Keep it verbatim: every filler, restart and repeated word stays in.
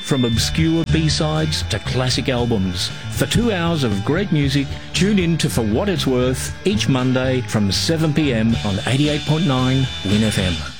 From obscure B-sides to classic albums. For two hours of great music, tune in to For What It's Worth each Monday from seven p m on eighty-eight point nine Win F M.